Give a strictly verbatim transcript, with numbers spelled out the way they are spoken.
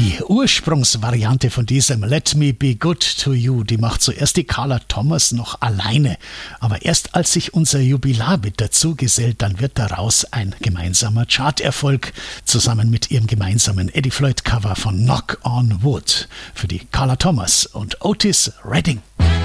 Die Ursprungsvariante von diesem Let Me Be Good to You, die macht zuerst die Carla Thomas noch alleine. Aber erst als sich unser Jubilar mit dazu gesellt, dann wird daraus ein gemeinsamer Charterfolg, zusammen mit ihrem gemeinsamen Eddie Floyd Cover von Knock on Wood für die Carla Thomas und Otis Redding.